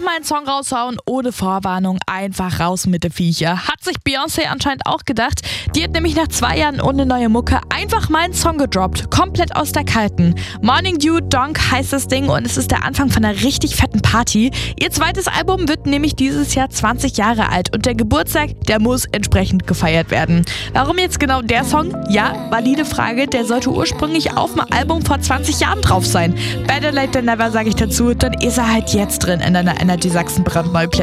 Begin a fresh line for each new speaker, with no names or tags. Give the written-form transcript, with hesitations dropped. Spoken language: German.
mal einen Song raushauen, ohne Vorwarnung, einfach raus mit der Viecher. Hat sich Beyoncé anscheinend auch gedacht. Die hat nämlich nach 2 Jahren ohne neue Mucke einfach mal einen Song gedroppt, komplett aus der Kalten. Morning Dew Donk heißt das Ding und es ist der Anfang von einer richtig fetten Party. Ihr zweites Album wird nämlich dieses Jahr 20 Jahre alt und der Geburtstag, der muss entsprechend gefeiert werden. Warum jetzt genau der Song? Ja, valide Frage, der sollte ursprünglich auf dem Album vor 20 Jahren drauf sein. Better late than never, sage ich dazu, dann ist er halt jetzt drin in einer Energy Sachsen brandneue